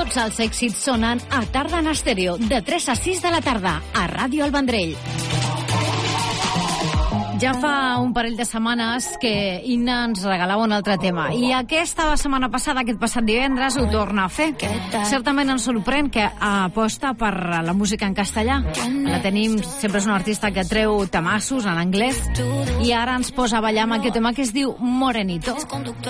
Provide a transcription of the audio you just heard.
Tots els èxits sonen a Tarda en Estèreo, de 3 a 6 de la tarda, a Ràdio El Vendrell. Ja fa un parell de setmanes que Inna ens regalava un altre tema i aquesta setmana passada, aquest passat divendres, ho torna a fer. Certament ens sorprèn que aposta per la música en castellà. La tenim, sempre és un artista que treu temassos en anglès i ara ens posa a ballar amb aquest tema que es diu Morenito.